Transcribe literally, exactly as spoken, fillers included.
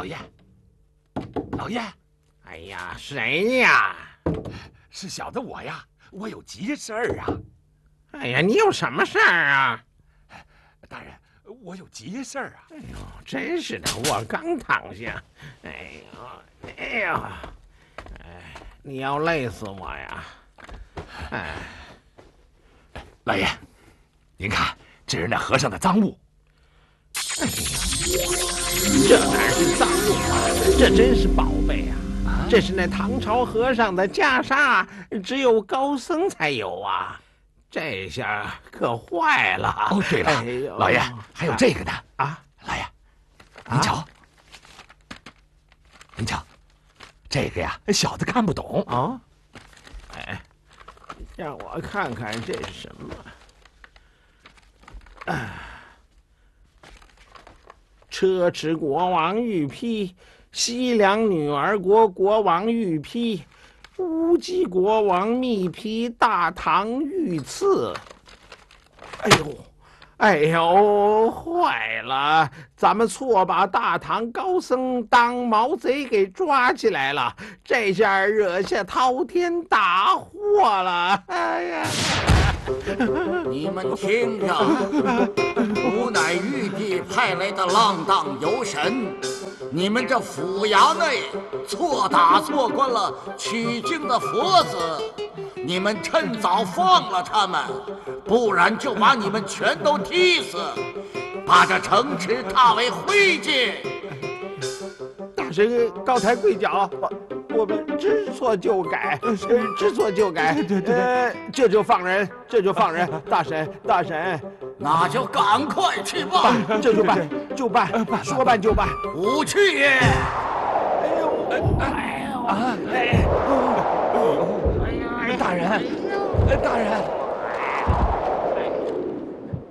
老爷，老爷， 哎呀，谁呀？ 是小的我呀，我有急事儿啊。 哎呀，你有什么事儿啊？ 大人，我有急事儿啊。 哎呦，真是的，我刚躺下。哎呦，哎呦，哎，你要累死我呀！哎， 老爷，您看，这是那和尚的赃物。 哎呀，这哪是赃物啊？这真是宝贝啊！啊这是那唐朝和尚的袈裟，只有高僧才有啊。这下可坏了！ 哦，对了，哎、老爷，还有这个呢啊！ 老爷，您瞧，啊、您瞧，这个呀，小的看不懂哦。哎，让我看看这是什么？啊，车迟国王御批，西凉女儿国国王御批。乌鸡国王密批大唐御赐。哎呦，哎呦，坏了！咱们错把大唐高僧当毛贼给抓起来了，这下惹下滔天大祸了！哎呀！ 你们听着，吾乃玉帝派来的浪荡游神。你们这府衙内错打错关了取经的佛子，你们趁早放了他们，不然就把你们全都踢死，把这城池踏为灰烬。 大神高抬贵脚，我们知错就改，知错就改。 对对对， 呃，这就放人，这就放人。大神，大神， 那就赶快去办， 这就办，就办，说办就办。 吾去也。 哎呦，哎呦，啊，哎， 大人，大人。